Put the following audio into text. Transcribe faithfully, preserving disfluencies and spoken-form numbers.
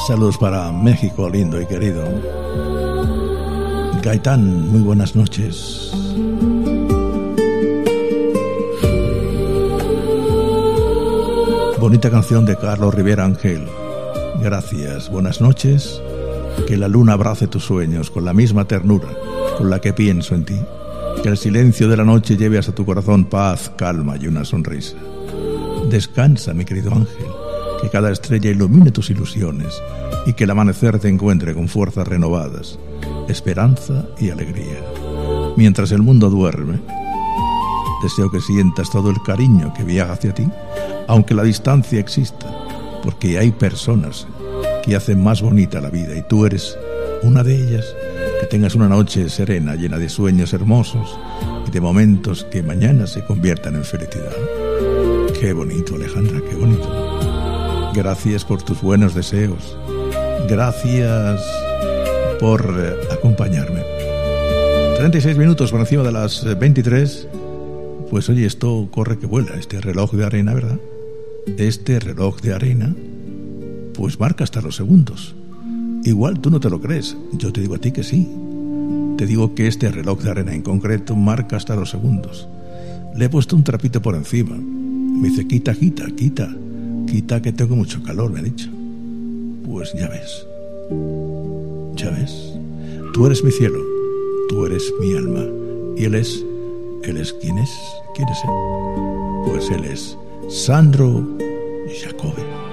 Saludos para México, lindo y querido. Gaitán, muy buenas noches. Bonita canción de Carlos Rivera Ángel. Gracias, buenas noches. Que la luna abrace tus sueños con la misma ternura con la que pienso en ti. Que el silencio de la noche lleve hasta tu corazón paz, calma y una sonrisa. Descansa, mi querido ángel. Que cada estrella ilumine tus ilusiones y que el amanecer te encuentre con fuerzas renovadas, esperanza y alegría. Mientras el mundo duerme, deseo que sientas todo el cariño que viaja hacia ti, aunque la distancia exista, porque hay personas que hacen más bonita la vida y tú eres una de ellas. Que tengas una noche serena, llena de sueños hermosos y de momentos que mañana se conviertan en felicidad. Qué bonito, Alejandra, qué bonito. Gracias por tus buenos deseos. Gracias por eh, acompañarme. treinta y seis minutos por encima de las veintitrés. Pues oye, esto corre que vuela, este reloj de arena, ¿verdad? Este reloj de arena, pues marca hasta los segundos. Igual tú no te lo crees, yo te digo a ti que sí. Te digo que este reloj de arena en concreto marca hasta los segundos. Le he puesto un trapito por encima. Me dice, quita, quita, quita. Quita que tengo mucho calor, me ha dicho. Pues ya ves. Ya ves. Tú eres mi cielo. Tú eres mi alma. Y él es... ¿Él es quién es? ¿Quién es él? Pues él es Sandro Jacobi.